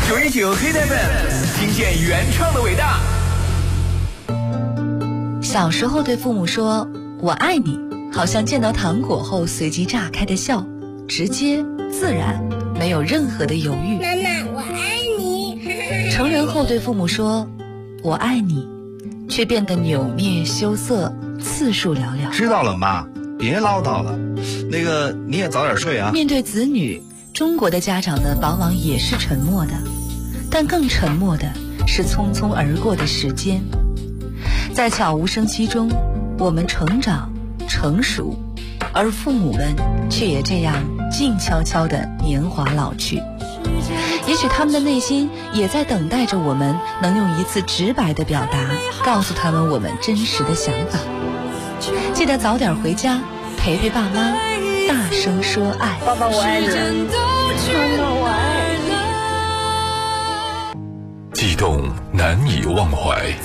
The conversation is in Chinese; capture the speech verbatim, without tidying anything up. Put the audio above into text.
九一九黑 F M 听见原创的伟大。 小时候对父母说我爱你，好像见到糖果后随即炸开的笑，直接自然，没有任何的犹豫。 妈妈我爱你。 成人后对父母说我爱你，却变得扭捏羞涩，次数寥寥。 知道了妈，别唠叨了，那个你也早点睡啊。 面对子女，中国的家长呢往往也是沉默的，但更沉默的是匆匆而过的时间。在悄无声息中，我们成长成熟，而父母们却也这样静悄悄地年华老去。也许他们的内心也在等待着我们能用一次直白的表达，告诉他们我们真实的想法。记得早点回家，陪陪爸妈，大声说爱。 爸爸我爱你，妈妈我爱你。 激动难以忘怀，